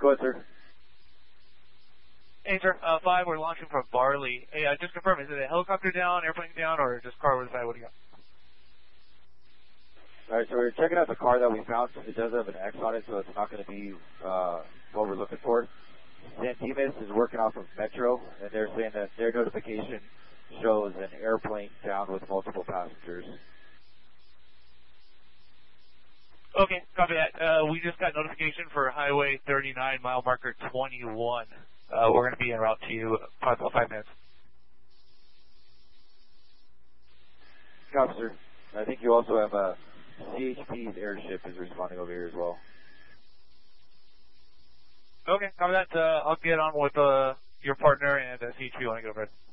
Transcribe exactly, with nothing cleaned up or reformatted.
Go ahead, sir. Hey, sir. Uh, five, we're launching from Barley. Hey, uh, just confirm, is it a helicopter down, airplane down, or just car with a side? What do you got? All right, so we're checking out the car that we found. It does have an X on it, so it's not going to be uh, what we're looking for. San Dimas is working off of Metro, and they're saying that their notification shows an airplane down with multiple passengers. Okay, copy that. Uh, we just got notification for Highway thirty-nine, mile marker twenty-one. Uh, we're going to be en route to you five, five minutes. Copy, sir. I think you also have a C H P's airship is responding over here as well. Okay, copy that. Uh, I'll get on with uh, your partner and uh, C H P when I get over it.